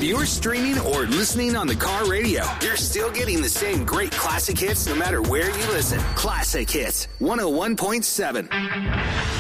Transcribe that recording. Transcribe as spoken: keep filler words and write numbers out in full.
Whether you're streaming or listening on the car radio, you're still getting the same great classic hits no matter where you listen. Classic Hits, one oh one point seven.